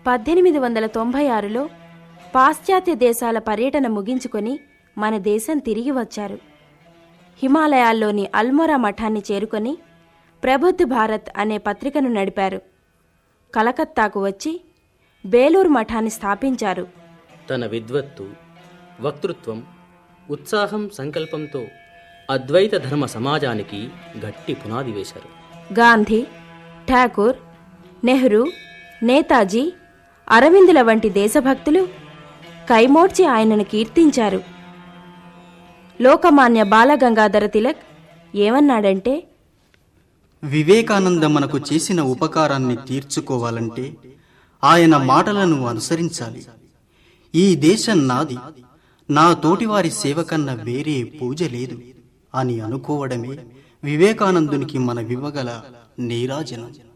1896లో పాశ్చాత్య దేశాల పర్యటన ముగించుకొని మన దేశం తిరిగి వచ్చారు. హిమాలయాల్లోని అల్మోరా మఠాన్ని చేరుకొని ప్రబుద్ధ్ భారత్ అనే పత్రికను నడిపారు. కలకత్తాకు వచ్చి బేలూరు మఠాన్ని స్థాపించారు. తన విద్వత్తు, వక్తృత్వం, ఉత్సాహం, సంకల్పంతో అద్వైత ధర్మ సమాజానికి గట్టి పునాది వేశారు. గాంధీ, ఠాకూర్, నెహ్రూ, నేతాజీ, అరవిందుల వంటి దేశభక్తులు కైమోడ్చి ఆయనను కీర్తించారు. లోకమాన్య బాలగంగాధర తిలక్ ఏమన్నాడంటే, వివేకానంద మనకు చేసిన ఉపకారాన్ని తీర్చుకోవాలంటే ఆయన మాటలను అనుసరించాలి. ఈ దేశం నాది, నా తోటివారి సేవ కన్నా వేరే పూజ లేదు అని అనుకోవడమే వివేకానందునికి మనవివ్వగల నీరాజనం.